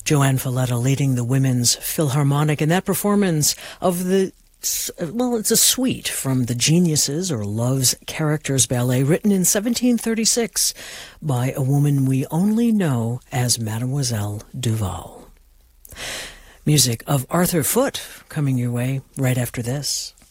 Joanne Falletta leading the Women's Philharmonic in that performance of it's a suite from the Geniuses or Love's Characters ballet written in 1736 by a woman we only know as Mademoiselle Duval. Music of Arthur Foote coming your way right after this.